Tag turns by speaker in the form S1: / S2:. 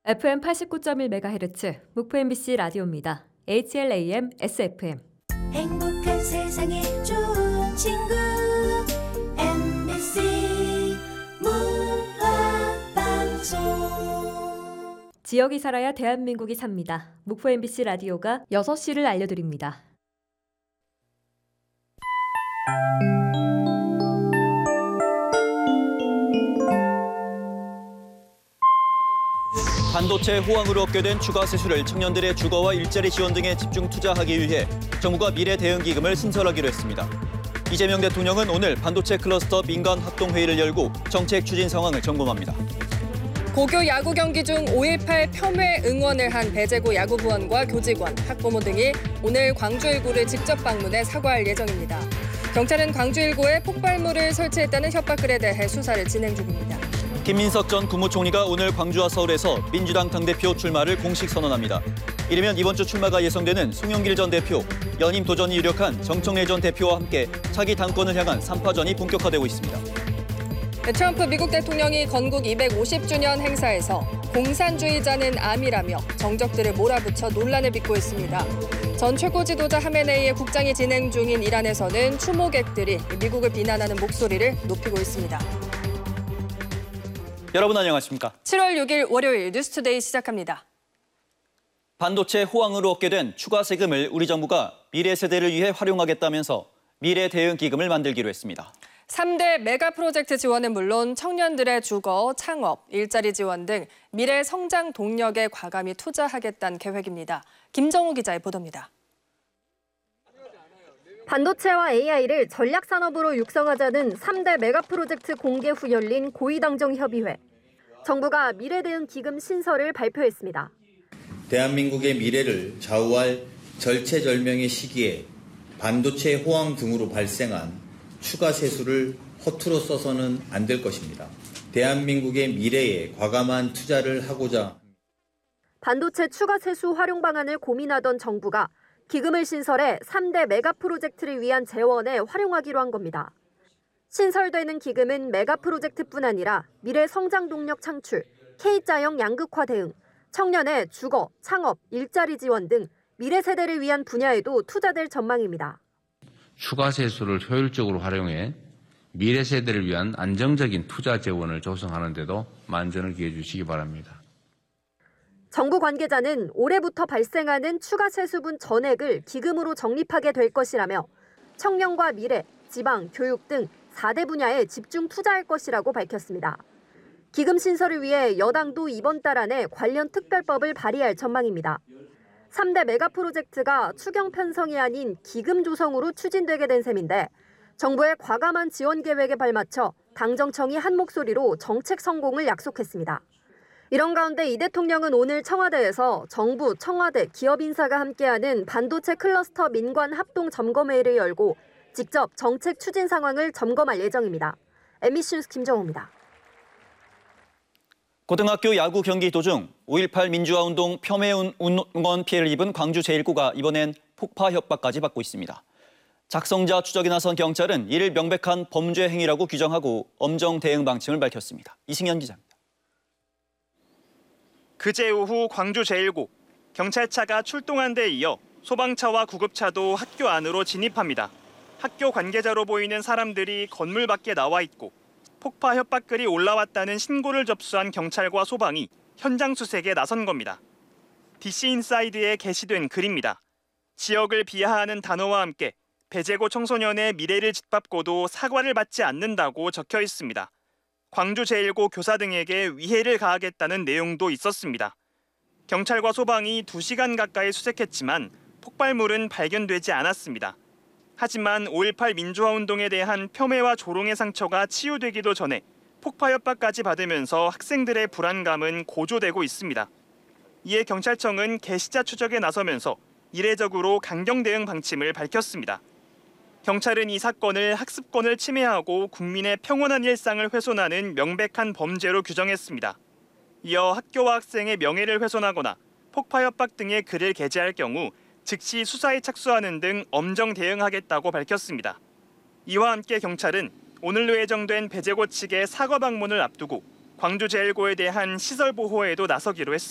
S1: FM 89.1MHz 목포 MBC 라디오입니다. HLAM SFM.
S2: 행복한 세상에 좋은 친구 MBC 문화방송.
S1: 지역이 살아야 대한민국이 삽니다. 목포 MBC 라디오가 6시를 알려드립니다.
S3: 반도체 호황으로 얻게 된 추가 세수를 청년들의 주거와 일자리 지원 등에 집중 투자하기 위해 정부가 미래 대응 기금을 신설하기로 했습니다. 이재명 대통령은 오늘 반도체 클러스터 민간 합동회의를 열고 정책 추진 상황을 점검합니다.
S4: 고교 야구 경기 중 5.18 폄훼 응원을 한 배제고 야구부원과 교직원, 학부모 등이 오늘 광주 1구를 직접 방문해 사과할 예정입니다. 경찰은 광주 1구에 폭발물을 설치했다는 협박글에 대해 수사를 진행 중입니다.
S3: 김민석 전 국무총리가 오늘 광주와 서울에서 민주당 당대표 출마를 공식 선언합니다. 이르면 이번 주 출마가 예상되는 송영길 전 대표, 연임 도전이 유력한 정청래 전 대표와 함께 차기 당권을 향한 3파전이 본격화되고 있습니다.
S4: 트럼프 미국 대통령이 건국 250주년 행사에서 공산주의자는 암이라며 정적들을 몰아붙여 논란을 빚고 있습니다. 전 최고 지도자 하메네이의 국장이 진행 중인 이란에서는 추모객들이 미국을 비난하는 목소리를 높이고 있습니다.
S3: 여러분 안녕하십니까?
S4: 7월 6일 월요일 뉴스투데이 시작합니다.
S3: 반도체 호황으로 얻게 된 추가 세금을 우리 정부가 미래 세대를 위해 활용하겠다면서 미래 대응 기금을 만들기로 했습니다.
S4: 3대 메가 프로젝트 지원은 물론 청년들의 주거, 창업, 일자리 지원 등 미래 성장 동력에 과감히 투자하겠다는 계획입니다. 김정우 기자의 보도입니다.
S5: 반도체와 AI를 전략 산업으로 육성하자는 3대 메가 프로젝트 공개 후 열린 고위당정 협의회. 정부가 미래 대응 기금 신설을 발표했습니다.
S6: 대한민국의 미래를 좌우할 절체절명의 시기에 반도체 호황 등으로 발생한 추가 세수를 허투루 써서는 안 될 것입니다. 대한민국의 미래에 과감한 투자를 하고자.
S5: 반도체 추가 세수 활용 방안을 고민하던 정부가 기금을 신설해 3대 메가 프로젝트를 위한 재원에 활용하기로 한 겁니다. 신설되는 기금은 메가 프로젝트뿐 아니라 미래 성장 동력 창출, K자형 양극화 대응, 청년의 주거, 창업, 일자리 지원 등 미래 세대를 위한 분야에도 투자될 전망입니다.
S7: 추가 세수를 효율적으로 활용해 미래 세대를 위한 안정적인 투자 재원을 조성하는 데도 만전을 기해 주시기 바랍니다.
S5: 정부 관계자는 올해부터 발생하는 추가 세수분 전액을 기금으로 적립하게 될 것이라며 청년과 미래, 지방, 교육 등 4대 분야에 집중 투자할 것이라고 밝혔습니다. 기금 신설을 위해 여당도 이번 달 안에 관련 특별법을 발의할 전망입니다. 3대 메가 프로젝트가 추경 편성이 아닌 기금 조성으로 추진되게 된 셈인데 정부의 과감한 지원 계획에 발맞춰 당정청이 한 목소리로 정책 성공을 약속했습니다. 이런 가운데 이 대통령은 오늘 청와대에서 정부, 청와대, 기업 인사가 함께하는 반도체 클러스터 민관 합동 점검회의를 열고 직접 정책 추진 상황을 점검할 예정입니다. MBC 뉴스 김정우입니다.
S3: 고등학교 야구 경기 도중 5.18 민주화 운동 폄훼 응원 피해를 입은 광주 제1구가 이번엔 폭파 협박까지 받고 있습니다. 작성자 추적에 나선 경찰은 이를 명백한 범죄 행위라고 규정하고 엄정 대응 방침을 밝혔습니다. 이승현 기자입니다.
S8: 그제 오후 광주 제1구 경찰차가 출동한 데 이어 소방차와 구급차도 학교 안으로 진입합니다. 학교 관계자로 보이는 사람들이 건물 밖에 나와 있고 폭파 협박글이 올라왔다는 신고를 접수한 경찰과 소방이 현장 수색에 나선 겁니다. DC인사이드에 게시된 글입니다. 지역을 비하하는 단어와 함께 배제고 청소년의 미래를 짓밟고도 사과를 받지 않는다고 적혀 있습니다. 광주 제1고 교사 등에게 위해를 가하겠다는 내용도 있었습니다. 경찰과 소방이 2시간 가까이 수색했지만 폭발물은 발견되지 않았습니다. 하지만 5.18 민주화 운동에 대한 폄훼와 조롱의 상처가 치유되기도 전에 폭파 협박까지 받으면서 학생들의 불안감은 고조되고 있습니다. 이에 경찰청은 게시자 추적에 나서면서 이례적으로 강경 대응 방침을 밝혔습니다. 경찰은 이 사건을 학습권을 침해하고 국민의 평온한 일상을 훼손하는 명백한 범죄로 규정했습니다. 이어 학교와 학생의 명예를 훼손하거나 폭파 협박 등의 글을 게재할 경우 즉시 수사에 착수하는 등 엄정 대응하겠다고 밝혔습니다. 이와 함께 경찰은 오늘로 예정된 배제고 측의 사과 방문을 앞두고 광주 제1고에 대한 시설 보호에도 나서기로 했습니다.